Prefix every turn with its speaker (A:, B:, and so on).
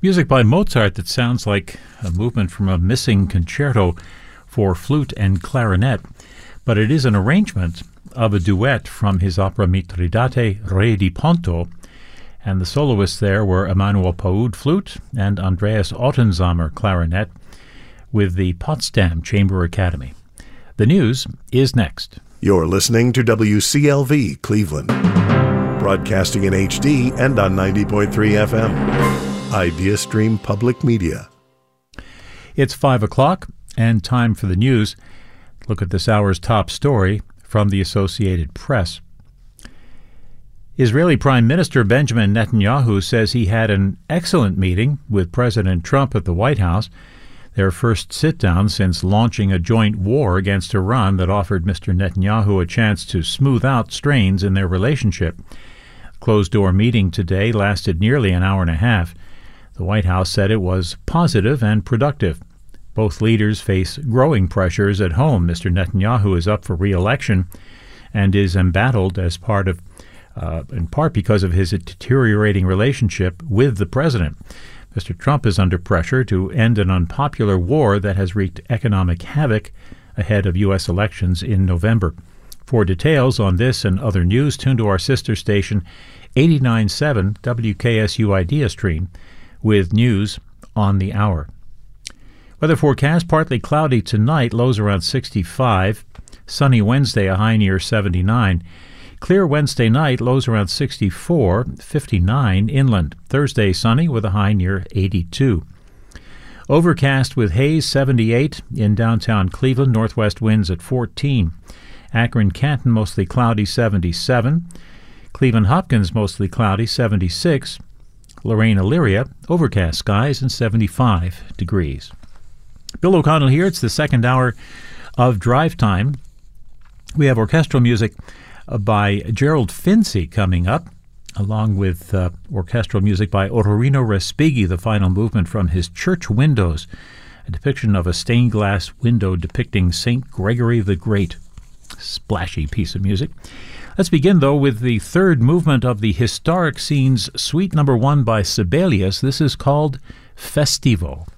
A: Music by Mozart that sounds like a movement from a missing concerto for flute and clarinet, but it is an arrangement of a duet from his opera Mitridate, Re di Ponto, and the soloists there were Emanuel Paud flute and Andreas Ottensamer clarinet with the Potsdam Chamber Academy. The news is next.
B: You're listening to WCLV Cleveland, broadcasting in HD and on 90.3 FM. Idea Stream Public Media.
A: It's 5 o'clock and time for the news. Look at this hour's top story from the Associated Press. Israeli Prime Minister Benjamin Netanyahu says he had an excellent meeting with President Trump at the White House, their first sit-down since launching a joint war against Iran that offered Mr. Netanyahu a chance to smooth out strains in their relationship. The closed-door meeting today lasted nearly an hour and a half. The White House said it was positive and productive. Both leaders face growing pressures at home. Mr. Netanyahu is up for re-election and is embattled as in part because of his deteriorating relationship with the president. Mr. Trump is under pressure to end an unpopular war that has wreaked economic havoc ahead of U.S. elections in November. For details on this and other news, tune to our sister station, 89.7 WKSU Idea Stream, with news on the hour. Weather forecast, partly cloudy tonight, lows around 65. Sunny Wednesday, a high near 79. Clear Wednesday night, lows around 64, 59 inland. Thursday, sunny with a high near 82. Overcast with haze, 78 in downtown Cleveland. Northwest winds at 14. Akron, Canton, mostly cloudy, 77. Cleveland, Hopkins, mostly cloudy, 76. Lorraine, Elyria, overcast skies and 75 degrees. Bill O'Connell here. It's the second hour of Drive Time. We have orchestral music by Gerald Finzi coming up, along with orchestral music by Ottorino Respighi, the final movement from his Church Windows, a depiction of a stained glass window depicting St. Gregory the Great. Splashy piece of music. Let's begin, though, with the third movement of the Historic Scenes Suite No. 1 by Sibelius. This is called Festivo.